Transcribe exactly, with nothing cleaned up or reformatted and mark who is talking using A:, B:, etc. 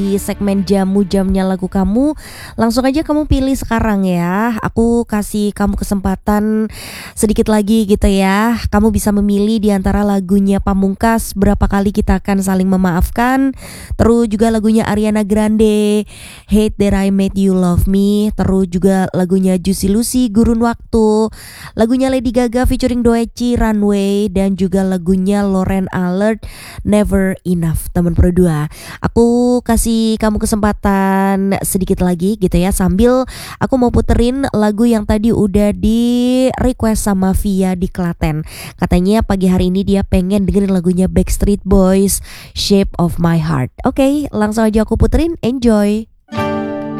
A: Di segmen jamu jamnya lagu kamu, langsung aja kamu pilih sekarang ya. Aku kasih kamu kesempatan sedikit lagi gitu ya. Kamu bisa memilih di antara lagunya Pamungkas, Berapa Kali Kita Akan Saling Memaafkan. Terus juga lagunya Ariana Grande, Hate That I Made You Love Me. Terus juga lagunya Juicy Lucy, Gurun Waktu. Lagunya Lady Gaga featuring Doechii, Runway. Dan juga lagunya Lauren Alert, Never Enough. Teman Pro dua, aku kasih kamu kesempatan sedikit lagi gitu ya, sambil aku mau puterin lagu yang tadi udah di request sama Via di Klaten. Katanya pagi hari ini dia pengen dengerin lagunya Backstreet Boys, Shape of My Heart. Oke, langsung aja aku puterin, enjoy.